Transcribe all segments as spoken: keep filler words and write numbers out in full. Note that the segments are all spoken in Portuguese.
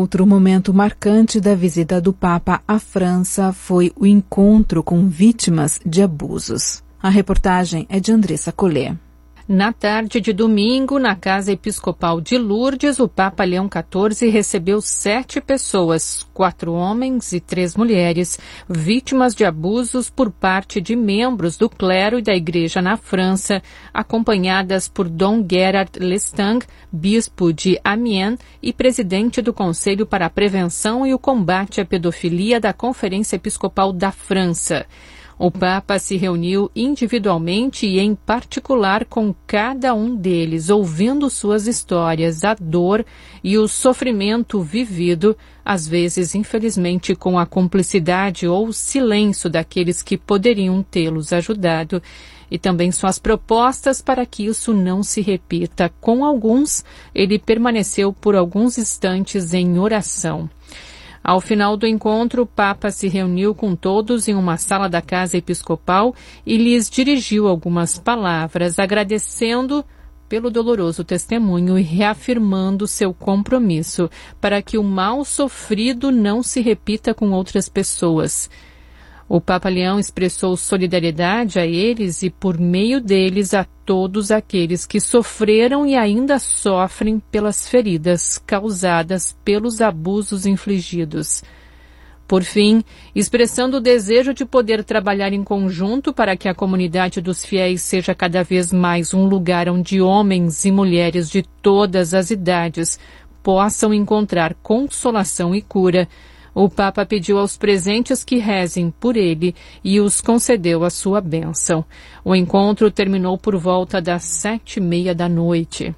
outro momento marcante da visita do Papa à França foi o encontro com vítimas de abusos. A reportagem é de Andressa Collet. Na tarde de domingo, na Casa Episcopal de Lourdes, o Papa Leão quatorze recebeu sete pessoas, quatro homens e três mulheres, vítimas de abusos por parte de membros do clero e da Igreja na França, acompanhadas por Dom Gerard Lestang, bispo de Amiens e presidente do Conselho para a Prevenção e o Combate à Pedofilia da Conferência Episcopal da França. O Papa se reuniu individualmente e em particular com cada um deles, ouvindo suas histórias, a dor e o sofrimento vivido, às vezes, infelizmente, com a cumplicidade ou o silêncio daqueles que poderiam tê-los ajudado, e também suas propostas para que isso não se repita. Com alguns, ele permaneceu por alguns instantes em oração. Ao final do encontro, o Papa se reuniu com todos em uma sala da Casa Episcopal e lhes dirigiu algumas palavras, agradecendo pelo doloroso testemunho e reafirmando seu compromisso para que o mal sofrido não se repita com outras pessoas. O Papa Leão expressou solidariedade a eles e, por meio deles, a todos aqueles que sofreram e ainda sofrem pelas feridas causadas pelos abusos infligidos. Por fim, expressando o desejo de poder trabalhar em conjunto para que a comunidade dos fiéis seja cada vez mais um lugar onde homens e mulheres de todas as idades possam encontrar consolação e cura, o Papa pediu aos presentes que rezem por ele e os concedeu a sua bênção. O encontro terminou por volta das sete e meia da noite.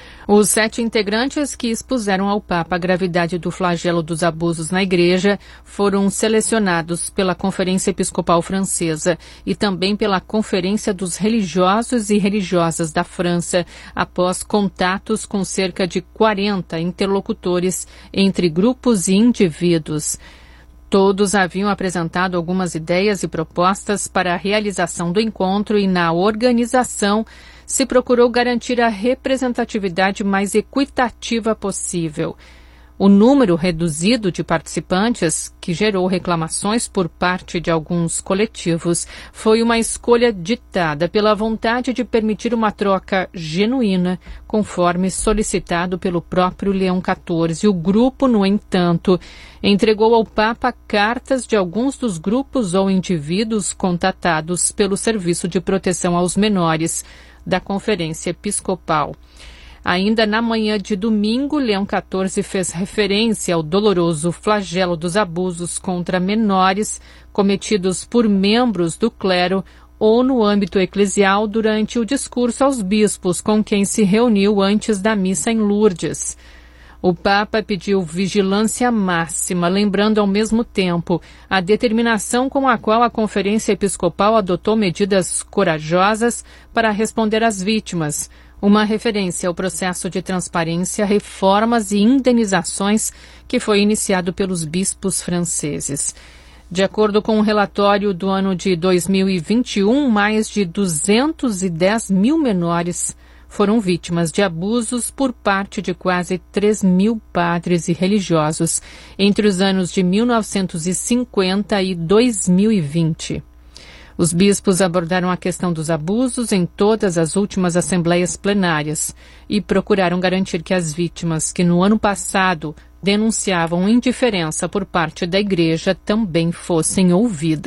Os sete integrantes que expuseram ao Papa a gravidade do flagelo dos abusos na Igreja foram selecionados pela Conferência Episcopal Francesa e também pela Conferência dos Religiosos e Religiosas da França, após contatos com cerca de quarenta interlocutores entre grupos e indivíduos. Todos haviam apresentado algumas ideias e propostas para a realização do encontro e, na organização, se procurou garantir a representatividade mais equitativa possível. O número reduzido de participantes, que gerou reclamações por parte de alguns coletivos, foi uma escolha ditada pela vontade de permitir uma troca genuína, conforme solicitado pelo próprio Leão quatorze. O grupo, no entanto, entregou ao Papa cartas de alguns dos grupos ou indivíduos contatados pelo Serviço de Proteção aos Menores da Conferência Episcopal. Ainda na manhã de domingo, Leão quatorze fez referência ao doloroso flagelo dos abusos contra menores cometidos por membros do clero ou no âmbito eclesial durante o discurso aos bispos com quem se reuniu antes da missa em Lourdes. O Papa pediu vigilância máxima, lembrando ao mesmo tempo a determinação com a qual a Conferência Episcopal adotou medidas corajosas para responder às vítimas, uma referência ao processo de transparência, reformas e indenizações que foi iniciado pelos bispos franceses. De acordo com o um relatório do ano de dois mil e vinte e um, mais de duzentos e dez mil menores foram vítimas de abusos por parte de quase três mil padres e religiosos entre os anos de mil novecentos e cinquenta e dois mil e vinte. Os bispos abordaram a questão dos abusos em todas as últimas assembleias plenárias e procuraram garantir que as vítimas que no ano passado denunciavam indiferença por parte da Igreja também fossem ouvidas.